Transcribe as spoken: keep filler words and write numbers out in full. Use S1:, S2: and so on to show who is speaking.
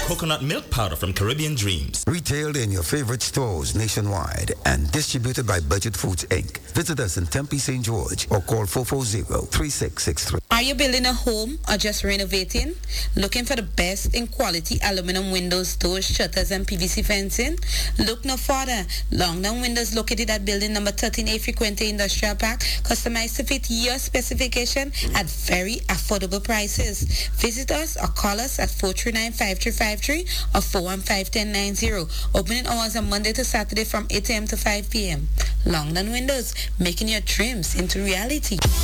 S1: coconut milk powder from Caribbean Dreams.
S2: Retailed in your favorite stores nationwide and distributed by Budget Foods, Incorporated. Visit us in Tempe, Saint George or call four four zero, three six six three.
S3: Are you building a home or just renovating? Looking for the best in quality aluminum windows, doors, shutters, and P V C fencing? Look no further. Longdown Windows, located at building number thirteen A Frequente Industrial Park, customized to fit your specification at very affordable prices. Visit us or call us at four three nine, five three five three or four one five, one zero nine zero. Opening hours on Monday to Saturday from eight a.m. to five p.m. Longdown Windows, making your dreams into reality.